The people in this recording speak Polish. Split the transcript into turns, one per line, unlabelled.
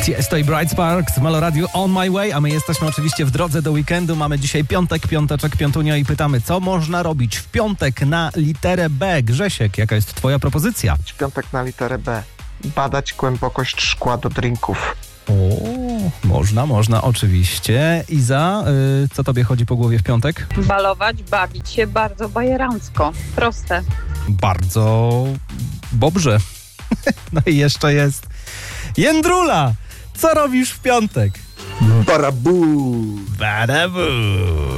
Tiesto i Bright Sparks, Melo Radio On My Way, a my jesteśmy oczywiście w drodze do weekendu. Mamy dzisiaj piąteczek, piątunio i pytamy, co można robić w piątek na literę B. Grzesiek, jaka jest twoja propozycja?
W piątek na literę B. Badać głębokość szkła do drinków.
O, można, oczywiście. Iza, co tobie chodzi po głowie w piątek?
Balować, bawić się bardzo bajerancko. Proste.
Bardzo dobrze. No i jeszcze jest Jędrula. Co robisz w piątek?
Barabu!
Barabu!